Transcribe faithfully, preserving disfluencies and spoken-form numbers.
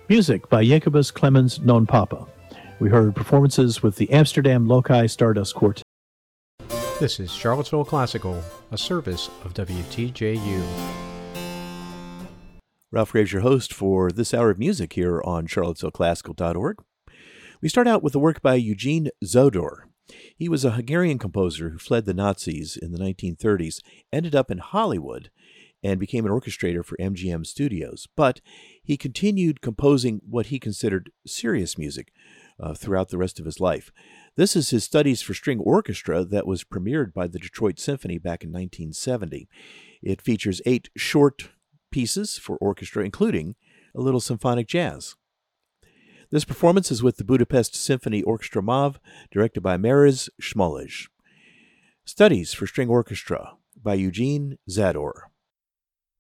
Music by Jacobus Clemens non Papa. We heard performances with the Amsterdam Loci Stardust Quartet. This is Charlottesville Classical, a service of W T J U. Ralph Graves, your host for this hour of music here on charlottesville classical dot org. We start out with a work by Eugene Zodor. He was a Hungarian composer who fled the Nazis in the nineteen thirties, ended up in Hollywood, and became an orchestrator for M G M Studios. But he continued composing what he considered serious music uh, throughout the rest of his life. This is his Studies for String Orchestra that was premiered by the Detroit Symphony back in nineteen seventy. It features eight short pieces for orchestra, including a little symphonic jazz. This performance is with the Budapest Symphony Orchestra M A V, directed by Meres Smolej. Studies for String Orchestra by Eugene Zador.